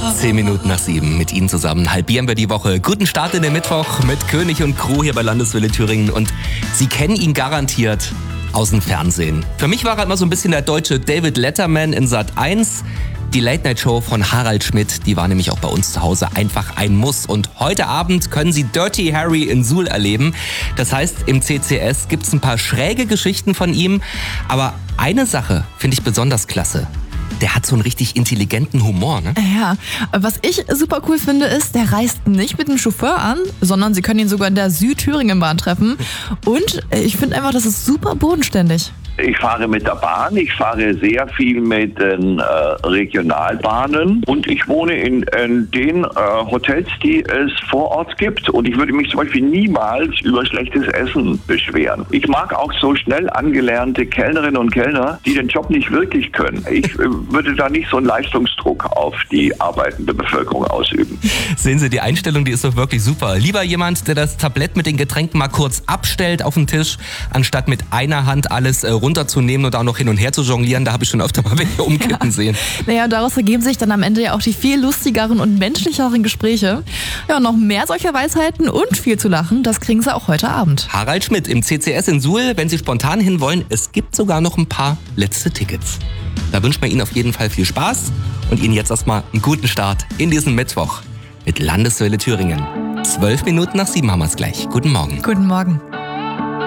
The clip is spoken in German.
10 Minuten nach 7 mit Ihnen zusammen halbieren wir die Woche. Guten Start in den Mittwoch mit König und Crew hier bei Landeswelle Thüringen. Und Sie kennen ihn garantiert aus dem Fernsehen. Für mich war er immer so ein bisschen der deutsche David Letterman in Sat.1. Die Late-Night-Show von Harald Schmidt, die war nämlich auch bei uns zu Hause einfach ein Muss. Und heute Abend können Sie Dirty Harry in Suhl erleben. Das heißt, im CCS gibt's ein paar schräge Geschichten von ihm. Aber eine Sache finde ich besonders klasse. Der hat so einen richtig intelligenten Humor, ne? Ja, was ich super cool finde, ist, der reist nicht mit dem Chauffeur an, sondern Sie können ihn sogar in der Südthüringenbahn treffen. Und ich finde einfach, das ist super bodenständig. Ich fahre mit der Bahn, ich fahre sehr viel mit den Regionalbahnen und ich wohne in den Hotels, die es vor Ort gibt. Und ich würde mich zum Beispiel niemals über schlechtes Essen beschweren. Ich mag auch so schnell angelernte Kellnerinnen und Kellner, die den Job nicht wirklich können. Ich würde da nicht so einen Leistungsdruck auf die arbeitende Bevölkerung ausüben. Sehen Sie, die Einstellung, die ist doch wirklich super. Lieber jemand, der das Tablett mit den Getränken mal kurz abstellt auf den Tisch, anstatt mit einer Hand alles runterzunehmen und auch noch hin und her zu jonglieren. Da habe ich schon öfter mal welche umkippen sehen. Naja, daraus ergeben sich dann am Ende ja auch die viel lustigeren und menschlicheren Gespräche. Ja, noch mehr solcher Weisheiten und viel zu lachen, das kriegen Sie auch heute Abend. Harald Schmidt im CCS in Suhl, wenn Sie spontan hinwollen, es gibt sogar noch ein paar letzte Tickets. Da wünscht man Ihnen auf jeden Fall viel Spaß und Ihnen jetzt erstmal einen guten Start in diesen Mittwoch mit Landeswelle Thüringen. 12 Minuten nach 7 haben wir es gleich. Guten Morgen. Guten Morgen.